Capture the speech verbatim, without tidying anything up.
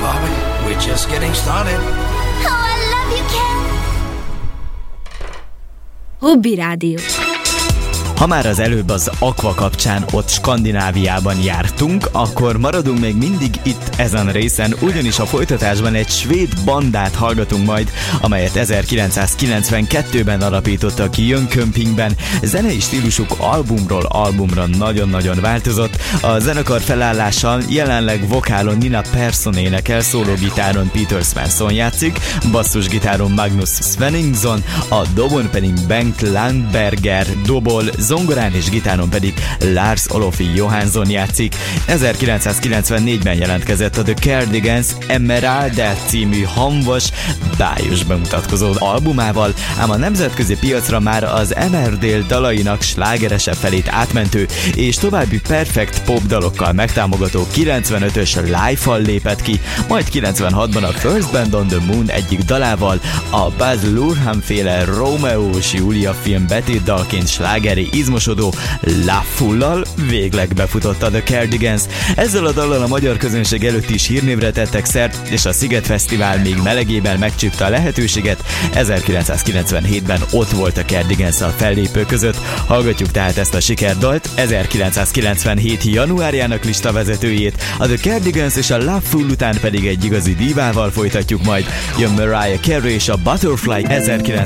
Bobby. We're just getting started. Oh, I love you, Ken. Hobby Rádió. Ha már az előbb az Aqua kapcsán ott Skandináviában jártunk, akkor maradunk még mindig itt ezen a részen, ugyanis a folytatásban egy svéd bandát hallgatunk majd, amelyet ezerkilencszázkilencvenkettőben alapítottak ki Jönköpingben. Zenei stílusuk albumról albumra nagyon-nagyon változott. A zenekar felállással jelenleg vokálon Nina Persson énekel, szólógitáron Peter Svensson játszik, basszusgitáron Magnus Svenningsson, a dobon pedig Bengt Landberger dobol, zongorán és gitáron pedig Lars Olofi Johansson játszik. ezerkilencszázkilencvennégyben jelentkezett a The Cardigans Emeralda című hamvas, bájos bemutatkozó albumával, ám a nemzetközi piacra már az Emmerdale dalainak slágeresebb felét átmentő és további perfekt pop dalokkal megtámogató kilencvenötös Life-val lépett ki, majd kilencvenhatban a First Band on the Moon egyik dalával, a Baz Luhrmann féle Romeo és Julia film betét dalként slágeri izmosodó Love-fullal végleg befutotta The Cardigans. Ezzel a dallal a magyar közönség előtt is hírnévre tettek szert, és a Sziget Fesztivál még melegében megcsípte a lehetőséget. ezerkilencszázkilencvenhétben ott volt a Cardigans-szal fellépő között. Hallgatjuk tehát ezt a sikerdalt, ezerkilencszázkilencvenhét januárjának listavezetőjét, a The Cardigans és a Love-full után pedig egy igazi dívával folytatjuk majd. Jön Mariah Carey és a Butterfly ezerkilencszázkilencvenhétből.